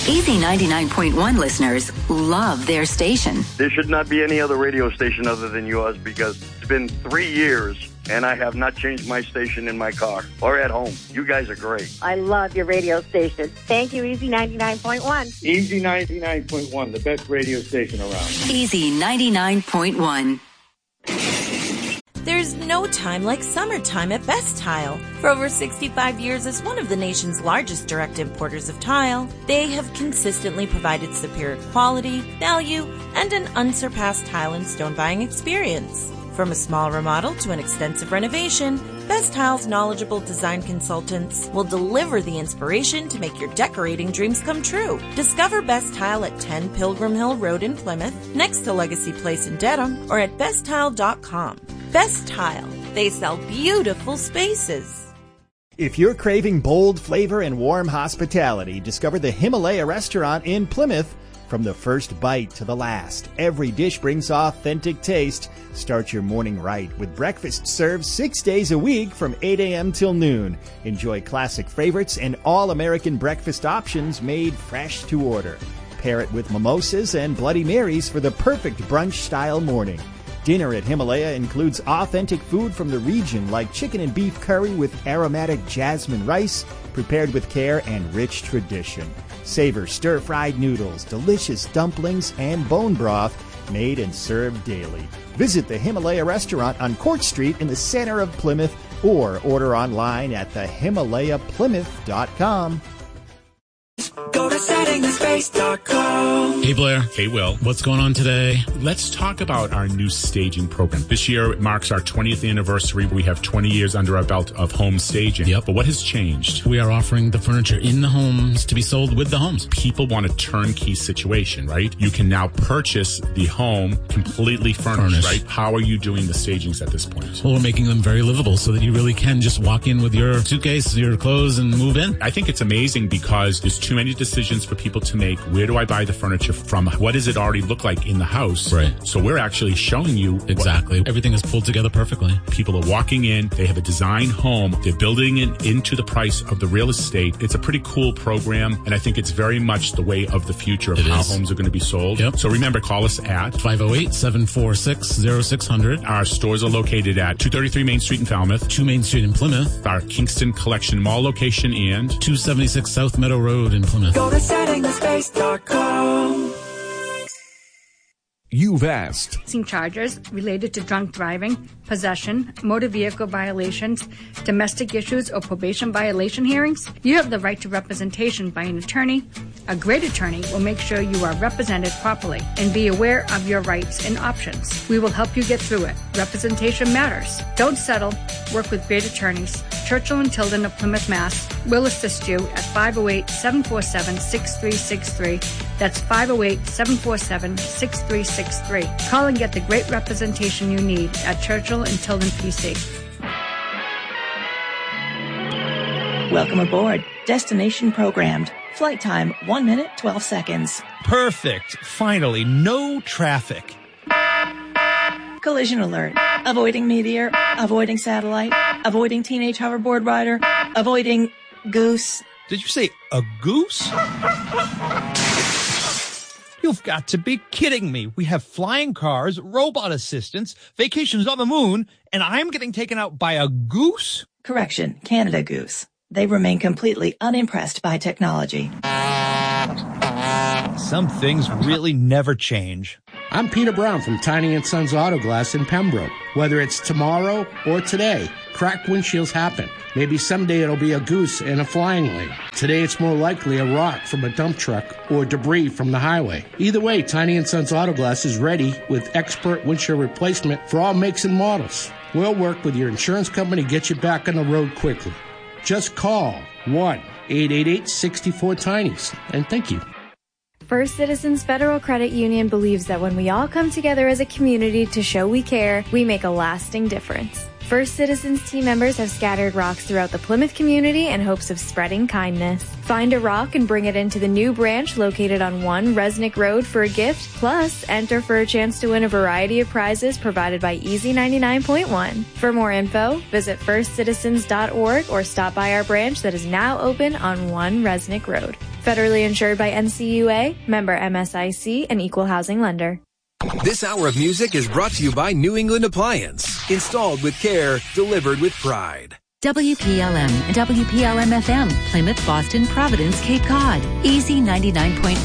Easy 99.1 listeners love their station. There should not be any other radio station other than yours because it's been 3 years and I have not changed my station in my car or at home. You guys are great. I love your radio station. Thank you, Easy 99.1. Easy 99.1, the best radio station around. Easy 99.1. There's no time like summertime at Best Tile. For over 65 years as one of the nation's largest direct importers of tile, they have consistently provided superior quality, value, and an unsurpassed tile and stone buying experience. From a small remodel to an extensive renovation, Best Tile's knowledgeable design consultants will deliver the inspiration to make your decorating dreams come true. Discover Best Tile at 10 Pilgrim Hill Road in Plymouth, next to Legacy Place in Dedham, or at besttile.com. Best Tile. They sell beautiful spaces. If you're craving bold flavor and warm hospitality, discover the Himalaya restaurant in Plymouth. From the first bite to the last, every dish brings authentic taste. Start your morning right with breakfast served 6 days a week from 8 a.m. till noon. Enjoy classic favorites and all-American breakfast options made fresh to order. Pair it with mimosas and Bloody Marys for the perfect brunch-style morning. Dinner at Himalaya includes authentic food from the region like chicken and beef curry with aromatic jasmine rice, prepared with care and rich tradition. Savor stir-fried noodles, delicious dumplings, and bone broth made and served daily. Visit the Himalaya restaurant on Court Street in the center of Plymouth or order online at thehimalayaplymouth.com. Go to settingthespace.com. Hey Blair. Hey Will. What's going on today? Let's talk about our new staging program. This year it marks our 20th anniversary. We have 20 years under our belt of home staging. Yep. But what has changed? We are offering the furniture in the homes to be sold with the homes. People want a turnkey situation, right? You can now purchase the home completely furnished, right? How are you doing the stagings at this point? Well, we're making them very livable so that you really can just walk in with your suitcase, your clothes, and move in. I think it's amazing because there's too many decisions for people to make. Where do I buy the furniture from? What does it already look like in the house? Right. So we're actually showing you exactly. Everything is pulled together perfectly. People are walking in. They have a design home. They're building it into the price of the real estate. It's a pretty cool program, and I think it's very much the way of the future of how homes are going to be sold. Yep. So remember, call us at 508-746-0600. Our stores are located at 233 Main Street in Falmouth, 2 Main Street in Plymouth, our Kingston Collection Mall location, and 276 South Meadow Road in Plymouth. Go to settingthespace.com. You've asked. Charges related to drunk driving, possession, motor vehicle violations, domestic issues, or probation violation hearings? You have the right to representation by an attorney. A great attorney will make sure you are represented properly and be aware of your rights and options. We will help you get through it. Representation matters. Don't settle. Work with great attorneys. Churchill and Tilden of Plymouth, Mass. will assist you at 508-747-6363. That's 508-747-6363. Call and get the great representation you need at Churchill and Tilden PC. Welcome aboard. Destination programmed. Flight time 1 minute, 12 seconds. Perfect. Finally, no traffic. Collision alert. Avoiding meteor. Avoiding satellite. Avoiding teenage hoverboard rider. Avoiding goose. Did you say a goose? You've got to be kidding me. We have flying cars, robot assistants, vacations on the moon, and I'm getting taken out by a goose? Correction, Canada Goose. They remain completely unimpressed by technology. Some things really never change. I'm Peter Brown from Tiny & Sons Auto Glass in Pembroke. Whether it's tomorrow or today, cracked windshields happen. Maybe someday it'll be a goose in a flying lane. Today it's more likely a rock from a dump truck or debris from the highway. Either way, Tiny & Sons Auto Glass is ready with expert windshield replacement for all makes and models. We'll work with your insurance company to get you back on the road quickly. Just call 1-888-64-TINIES, and thank you. First Citizens Federal Credit Union believes that when we all come together as a community to show we care, we make a lasting difference. First Citizens team members have scattered rocks throughout the Plymouth community in hopes of spreading kindness. Find a rock and bring it into the new branch located on 1 Resnick Road for a gift, plus enter for a chance to win a variety of prizes provided by Easy 99.1. For more info, visit firstcitizens.org or stop by our branch that is now open on 1 Resnick Road. Federally insured by NCUA, member MSIC, and equal housing lender. This hour of music is brought to you by New England Appliance. Installed with care, delivered with pride. WPLM and WPLM-FM, Plymouth, Boston, Providence, Cape Cod. Easy 99.1.